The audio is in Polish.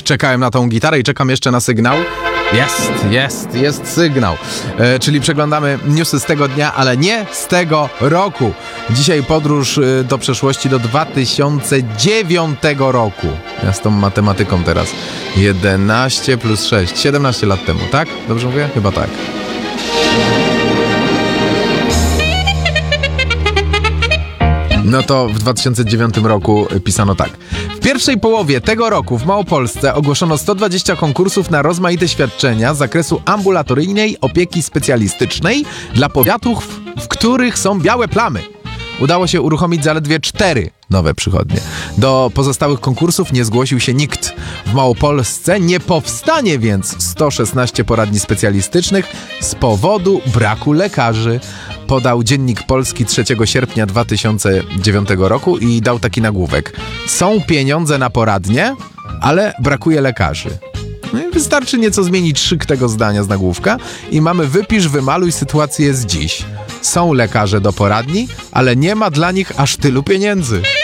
czekałem na tą gitarę i czekam jeszcze na sygnał. Jest sygnał. Czyli przeglądamy newsy z tego dnia, ale nie z tego roku. Dzisiaj podróż do przeszłości do 2009 roku. Ja z tą matematyką teraz. 11 plus 6. 17 lat temu, tak? Dobrze mówię? Chyba tak. No to w 2009 roku pisano tak. W pierwszej połowie tego roku w Małopolsce ogłoszono 120 konkursów na rozmaite świadczenia z zakresu ambulatoryjnej opieki specjalistycznej dla powiatów, w których są białe plamy. Udało się uruchomić zaledwie 4 nowe przychodnie. Do pozostałych konkursów nie zgłosił się nikt. W Małopolsce nie powstanie więc 116 poradni specjalistycznych z powodu braku lekarzy. Podał Dziennik Polski 3 sierpnia 2009 roku i dał taki nagłówek. Są pieniądze na poradnie, ale brakuje lekarzy. No i wystarczy nieco zmienić szyk tego zdania z nagłówka i mamy wypisz, wymaluj sytuację z dziś. Są lekarze do poradni, ale nie ma dla nich aż tylu pieniędzy.